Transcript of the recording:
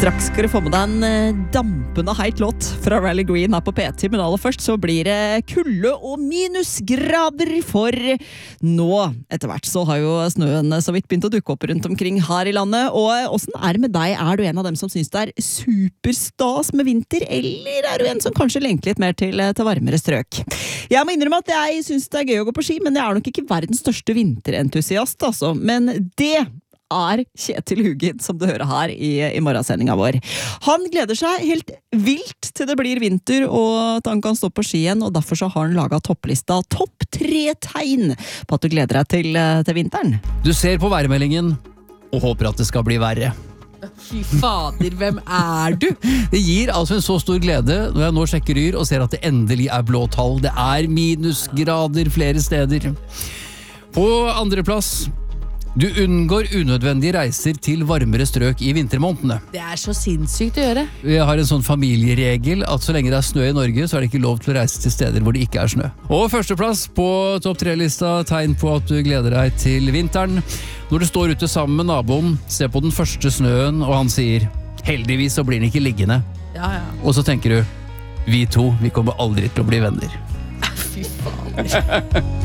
Straks skal du få med deg en dampende heit låt fra Rally Green her på P10, men aller først så blir det kulde og minusgrader, for nå, etter hvert, så har jo snøen så vidt begynt å dukke opp rundt omkring her i landet. Og hvordan er det med deg? Er du en av dem som synes det er superstas med vinter, eller er du en som kanskje lengter litt mer til varmere strøk? Jeg må innrømme at jeg synes det er gøy å gå på ski, men jeg er nok ikke verdens største vinterentusiast, altså. Men det er Kjetil Hugin, som du hører her i morgensendinga vår. Han gleder seg helt vilt til det blir vinter, og at han kan stå på ski igjen, og derfor så har han laget topplista topp 3 tegn på at du gleder deg til vinteren. Du ser på værmeldingen og håper at det skal bli verre. Fy fader, hvem er du? Det gir altså en så stor glede når jeg nå sjekker Yr og ser at det endelig er blå tall. Det er minusgrader flere steder. På andre plass, du unngår unødvendige reiser til varmere strøk i vintermånedene. Det er så sinnssykt å gjøre. Vi har en sånn familieregel at så lenge det er snø i Norge, så er det ikke lov til å reise til steder hvor det ikke er snø. Og førsteplass på topp 3-lista, tegn på at du gleder deg til vinteren. Når du står ute sammen med naboen, ser på den første snøen, og han sier, heldigvis så blir den ikke liggende. Ja, ja. Og så tenker du, vi to, vi kommer aldri til å bli venner. Fy fader.